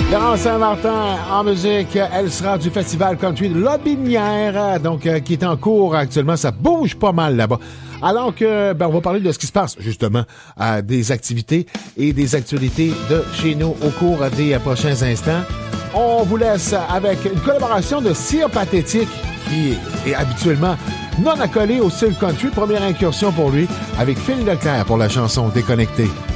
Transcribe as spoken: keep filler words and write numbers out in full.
Laurence Saint-Martin en musique, elle sera du festival country de Lotbinière, donc euh, qui est en cours actuellement. Ça bouge pas mal là-bas. Alors que, ben, on va parler de ce qui se passe justement, euh, des activités et des actualités de chez nous au cours des euh, prochains instants. On vous laisse avec une collaboration de Cire Pathétique qui est habituellement non accolé au style country. Première incursion pour lui avec Phil Leclerc pour la chanson Déconnecté.